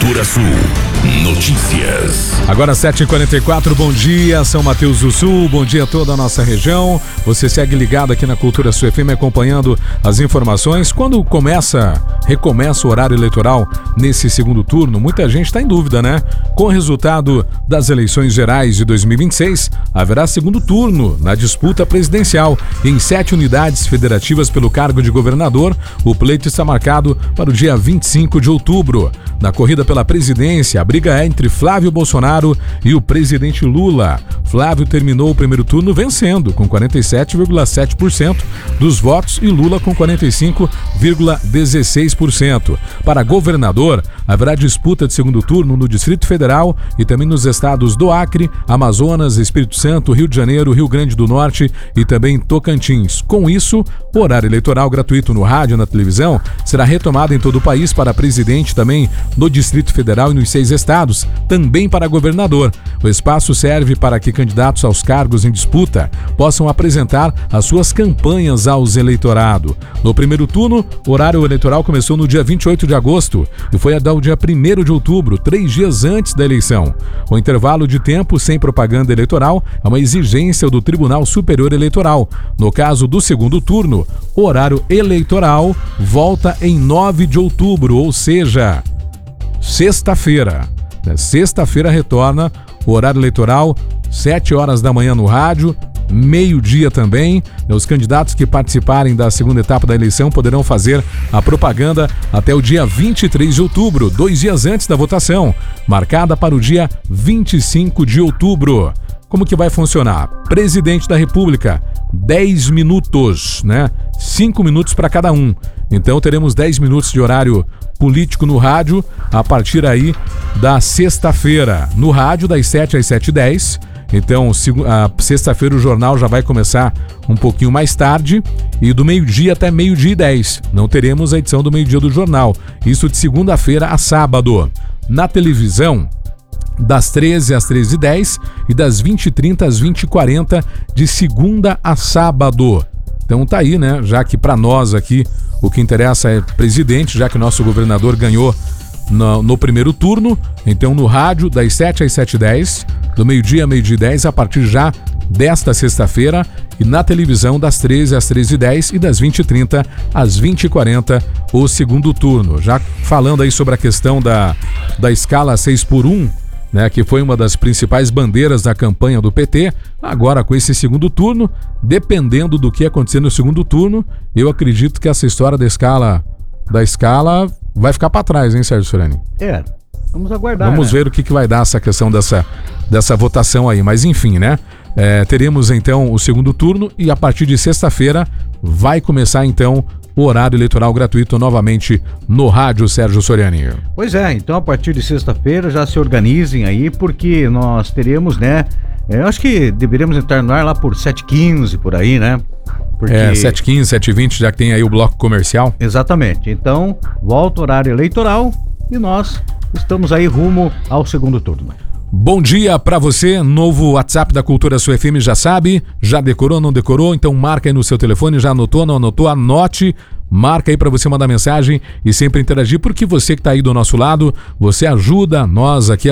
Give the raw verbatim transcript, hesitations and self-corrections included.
Cultura Sul. Notícias. Agora sete e quarenta e quatro, bom dia São Mateus do Sul, bom dia a toda a nossa região. Você segue ligado aqui na Cultura Sul F M acompanhando as informações. Quando começa, recomeça o horário eleitoral nesse segundo turno, muita gente está em dúvida, né? Com o resultado das eleições gerais de dois mil e vinte e seis, haverá segundo turno na disputa presidencial. Em sete unidades federativas pelo cargo de governador, o pleito está marcado para o dia vinte e cinco de outubro. Na corrida pela presidência, a briga é entre Flávio Bolsonaro e o presidente Lula. Flávio terminou o primeiro turno vencendo, com quarenta e sete vírgula sete por cento dos votos e Lula com quarenta e cinco vírgula dezesseis por cento. Para governador, haverá disputa de segundo turno no Distrito Federal e também nos estados do Acre, Amazonas, Espírito Santo, Rio de Janeiro, Rio Grande do Norte e também Tocantins. Com isso, o horário eleitoral gratuito no rádio e na televisão será retomado em todo o país para presidente, também no Distrito Federal e nos seis estados, também para governador. O espaço serve para que candidatos aos cargos em disputa possam apresentar as suas campanhas aos eleitorado. No primeiro turno, o horário eleitoral começou no dia vinte e oito de agosto e foi até o dia primeiro de outubro, três dias antes da eleição. O intervalo de tempo sem propaganda eleitoral é uma exigência do Tribunal Superior Eleitoral. No caso do segundo turno, o horário eleitoral volta em nove de outubro, ou seja, sexta-feira. Sexta-feira retorna o horário eleitoral, sete horas da manhã no rádio, meio-dia também. Os candidatos que participarem da segunda etapa da eleição poderão fazer a propaganda até o dia vinte e três de outubro, dois dias antes da votação, marcada para o dia vinte e cinco de outubro. Como que vai funcionar? Presidente da República, dez minutos, né? cinco minutos para cada um. Então teremos dez minutos de horário político no rádio a partir aí da sexta-feira. No rádio, das sete às sete e dez. Então, a sexta-feira o jornal já vai começar um pouquinho mais tarde e do meio-dia até meio-dia e dez. Não teremos a edição do meio-dia do jornal. Isso de segunda-feira a sábado. Na televisão, das treze às treze e dez e das vinte e trinta às vinte e quarenta de segunda a sábado. Então tá aí, né? Já que para nós aqui o que interessa é presidente, já que nosso governador ganhou no, no primeiro turno. Então no rádio, das sete às sete e dez, do meio-dia a meio-dia e dez, a partir já desta sexta-feira, e na televisão das treze às treze e dez e das vinte e trinta às vinte e quarenta, o segundo turno. Já falando aí sobre a questão da, da escala seis por um, né, que foi uma das principais bandeiras da campanha do P T, agora com esse segundo turno, dependendo do que acontecer no segundo turno, eu acredito que essa história da escala, da escala vai ficar para trás, hein, Sérgio Sorani? É, vamos aguardar. Vamos né? ver o que, que vai dar essa questão dessa, dessa votação aí, mas enfim, né? É, teremos então o segundo turno e a partir de sexta-feira vai começar então o horário eleitoral gratuito novamente no rádio, Sérgio Soriani. Pois é, então a partir de sexta-feira já se organizem aí, porque nós teremos, né, eu acho que deveríamos entrar no ar lá por sete e quinze, por aí, né? Porque... É, sete e quinze, sete e vinte, já que tem aí o bloco comercial. Exatamente, então volta o horário eleitoral e nós estamos aí rumo ao segundo turno. Bom dia pra você, novo WhatsApp da Cultura Sul F M, já sabe, já decorou, não decorou? Então marca aí no seu telefone, já anotou, não anotou? Anote, marca aí pra você mandar mensagem e sempre interagir, porque você que tá aí do nosso lado, você ajuda nós aqui